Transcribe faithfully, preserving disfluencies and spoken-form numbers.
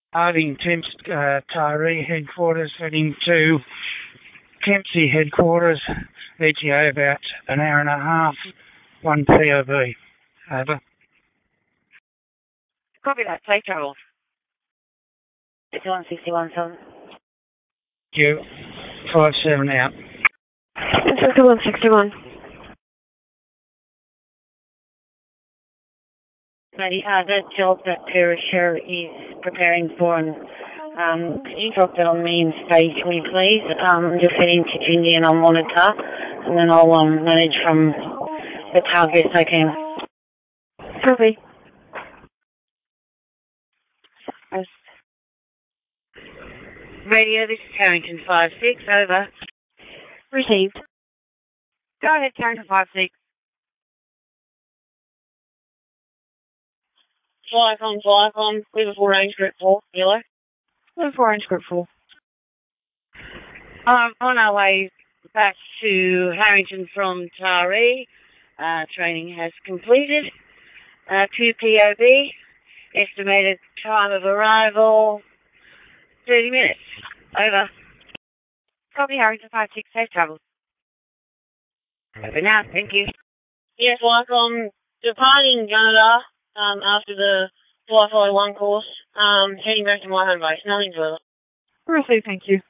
Harding Temps uh, Tyree headquarters heading to Kempsey headquarters, E T A about an hour and a half, one P O V. Over. Copy that, safe travels. sixty-one sixty-one, seven. You, five seven out. sixty-one sixty-one. Lady, uh, that job that Perisher is preparing for, and um, can you drop that on me in stage for me, please? Um, I'm just heading to Gingy and I'll monitor, and then I'll um, manage from the targets I can. Copy. Yes. Radio, this is Carrington five six, over. Received. Go ahead, Carrington five six. Flycom, Flycom, Liverpool range group four, yellow. Liverpool range group four. Um, on our way back to Harrington from Taree, uh, training has completed. Uh, two P O B, estimated time of arrival, thirty minutes. Over. Copy, Harrington five six, safe travels. Over now, thank you. Yes, Flycom, departing Canada, um, after the Wi-Fi one course, um, heading back to my home base. Nothing further. Received, thank you.